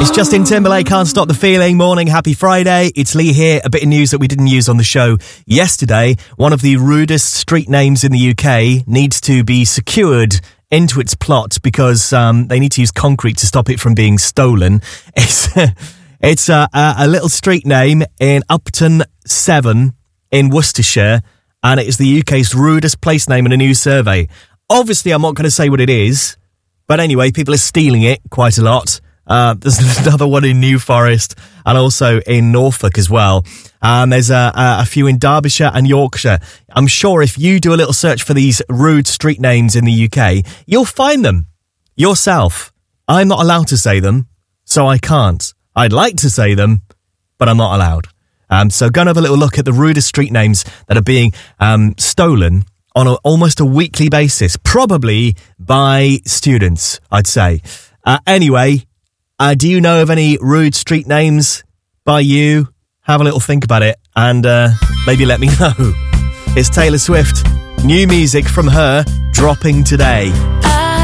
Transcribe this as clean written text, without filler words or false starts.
Justin Timberlake, Can't Stop the Feeling. Morning, happy Friday. It's Lee here. A bit of news that we didn't use on the show yesterday. One of the rudest street names in the UK needs to be secured into its plot because they need to use concrete to stop it from being stolen. It's a little street name in Upton 7 in Worcestershire, and it is the UK's rudest place name in a new survey. Obviously, I'm not going to say what it is, but anyway, people are stealing it quite a lot. There's another one in New Forest and also in Norfolk as well. There's a few in Derbyshire and Yorkshire. I'm sure if you do a little search for these rude street names in the UK, you'll find them yourself. I'm not allowed to say them, so I can't. I'd like to say them, but I'm not allowed. So go and have a little look at the rudest street names that are being stolen on almost a weekly basis, probably by students, I'd say. Anyway, do you know of any rude street names by you? Have a little think about it and maybe let me know. It's Taylor Swift. New music from her dropping today.